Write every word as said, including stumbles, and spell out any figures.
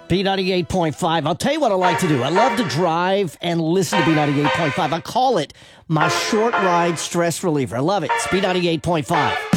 B ninety-eight point five. I'll tell you what I like to do. I love to drive and listen to B ninety-eight point five. I call it my short ride stress reliever. I love it. It's B ninety-eight point five.